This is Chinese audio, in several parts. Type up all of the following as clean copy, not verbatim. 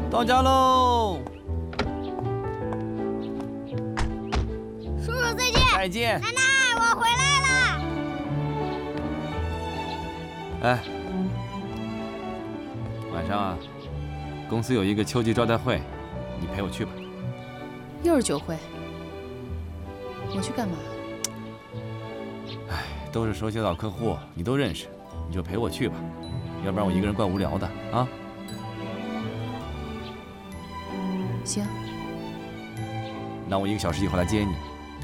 到家喽！ 叔叔再见！ 再见！ 奶奶，我回来了！ 哎，晚上啊，公司有一个秋季招待会，你陪我去吧。 又是酒会，我去干嘛？ 哎，都是熟悉的老客户，你都认识，你就陪我去吧，要不然我一个人怪无聊的啊。 行， 那我1个小时以后来接你。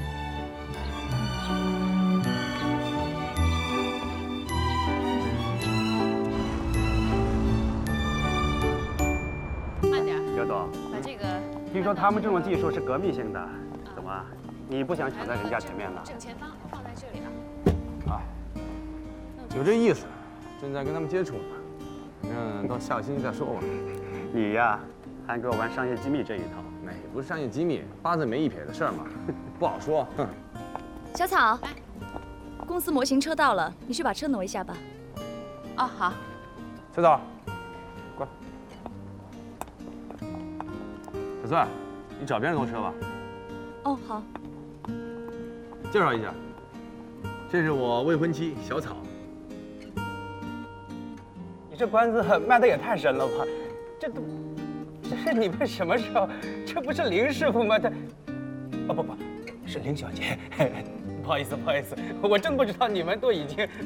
慢点， 刘总， 把这个。 听说他们这种技术是革命性的，怎么？你不想抢在人家前面了？ 正前方放在这里了。 啊，有这意思，正在跟他们接触呢。反正到下个星期再说吧。 你呀，还给我玩商业机密这一套。 那也不是商业机密，八字没一撇的事儿嘛，不好说。哼。 小草，公司模型车到了，你去把车挪一下吧。 哦，好。 小枣，过来。小翠，你找别人挪车吧。 哦，好。 介绍一下，这是我未婚妻小草。 你这关子卖的也太深了吧？这是你们什么时候？这不是林师傅吗？不，是林小姐。不好意思，我真不知道你们都已经。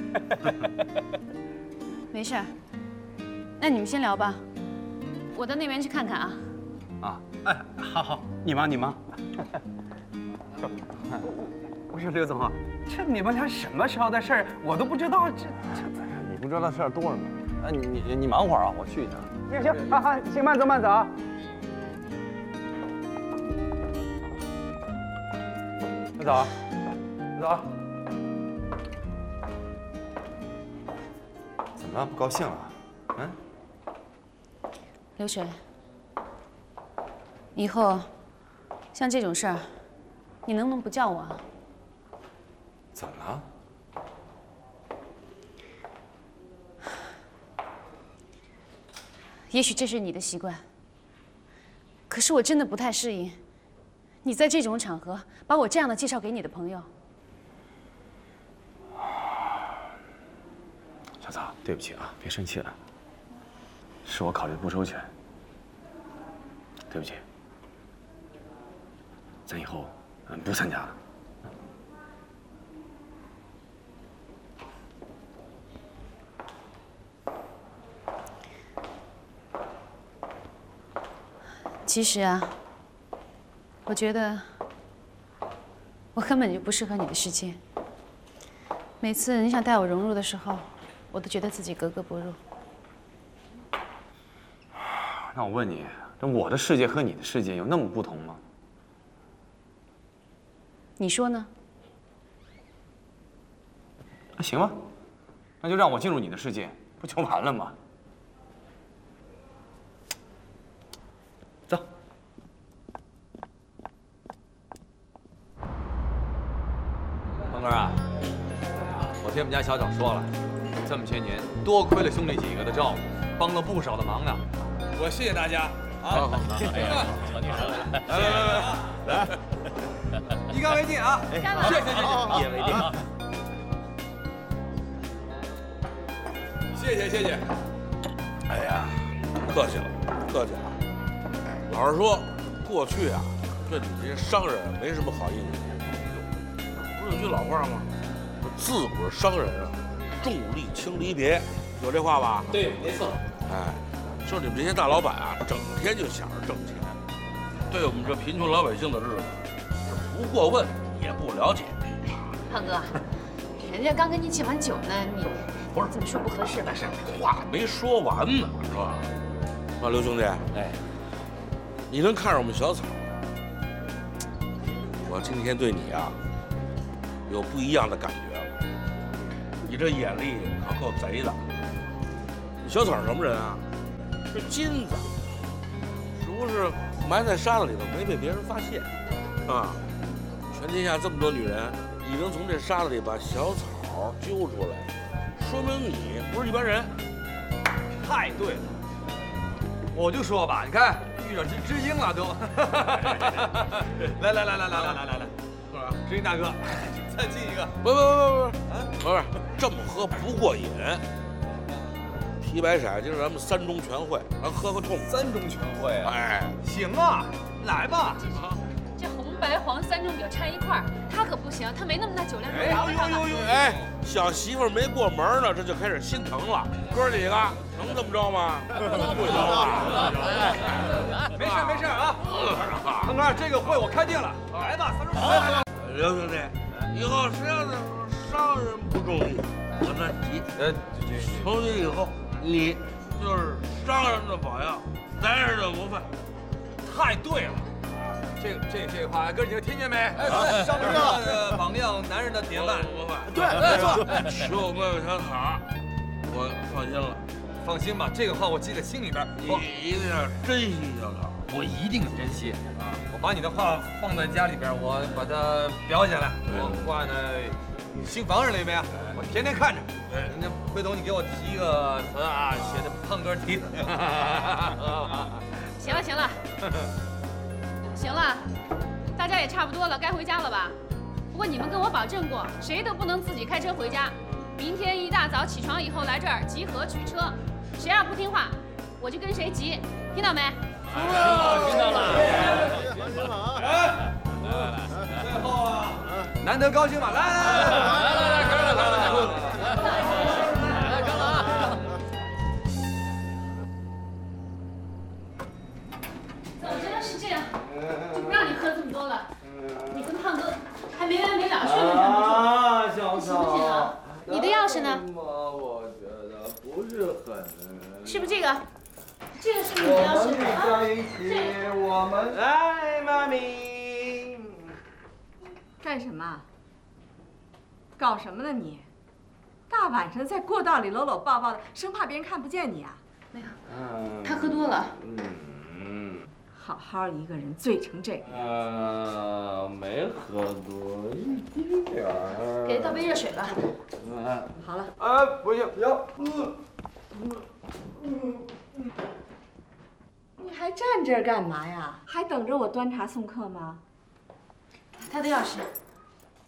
没事儿，那你们先聊吧，我到那边去看看啊。 啊，哎，好，你忙。我说刘总啊，这你们俩什么时候的事儿，我都不知道。 你不知道的事儿多着呢。哎，你忙会儿啊，我去一下。 行，好，请慢走啊。小枣， 怎么了？不高兴了？嗯？ 流水，以后像这种事儿，你能不能不叫我啊？ 怎么了？ 也许这是你的习惯，可是我真的不太适应。你在这种场合把我这样的介绍给你的朋友。 小枣，对不起啊，别生气了，是我考虑不周全，对不起。咱以后不参加了。 其实啊，我觉得我根本就不适合你的世界。每次你想带我融入的时候，我都觉得自己格格不入。 那我问你，这我的世界和你的世界有那么不同吗？ 你说呢？ 那行吧，那就让我进入你的世界，不就完了吗？走。 鹏哥啊，我听我们家小枣说了，这么些年多亏了兄弟几个的照顾，帮了不少的忙呢。我谢谢大家啊！好，哎呀，瞧你来，一干为定啊！谢谢，一言为定啊！谢谢。 哎呀，客气了。老实说，过去啊，对你这些商人没什么好印象。不是有句老话吗？自古商人啊，重利轻离别，有这话吧？ 对，没错。 哎，就你们这些大老板啊，整天就想着挣钱，对我们这贫穷老百姓的日子是不过问也不了解。 胖哥，人家刚跟你敬完酒呢，你不是这么说不合适吧？ 是话没说完呢，是吧？啊，刘兄弟， 哎， 你能看上我们小草，我今天对你啊有不一样的感觉了。你这眼力可够贼的。小草是什么人啊？是金子，只不过是埋在沙子里头没被别人发现啊。全天下这么多女人，你能从这沙子里把小草揪出来，说明你不是一般人。 太对了，我就说吧，你看遇上知音了都。来，知音大哥，再敬一个。 不是，这么喝不过瘾。提白色，今儿咱们3中全会，咱喝个痛快。 3中全会啊！ 哎， 行啊，来吧。 这红白黄3种酒掺一块儿，他可不行，他没那么大酒量。 哎，小媳妇没过门呢，这就开始心疼了。哥几个能这么着吗？不行啊！ 没事啊。鹏哥，这个会我开定了，来吧，3中全会。 刘兄弟，以后谁要是商人不中意，跟他急。从今以后，你就是商人的榜样，男人的模范。 太对了。这个话，哥几个听见没？哎，商人的榜样，男人的典范。 对，没错。有半个小草，我放心了。 放心吧，这个话我记在心里边。 你一定要珍惜小草。 我一定珍惜啊！我把你的话放在家里边，我把它裱下来，我挂在新房上里面，我天天看着。那回头你给我提一个词啊，写的胖哥提的。 行了，大家也差不多了，该回家了吧？不过你们跟我保证过，谁都不能自己开车回家。明天一大早起床以后来这儿集合取车，谁要不听话，我就跟谁急，听到没？ 听到了。来，最后啊，难得高兴嘛，来， 早知道是这样，就不让你喝这么多了。你跟胖哥还没完没了说着啊，小行不行啊？你的钥匙呢？ 我觉得不是很。 是不是这个？这个是你的钥匙啊？ 我们来，妈咪。 干什么？搞什么呢你？大晚上在过道里搂搂抱抱的，生怕别人看不见你啊？ 没有，他喝多了。 好好一个人醉成这个。 没喝多，一丁点儿。 给他倒杯热水吧。 好了。 不行，不要。 你还站这儿干嘛呀？还等着我端茶送客吗？ 他的钥匙。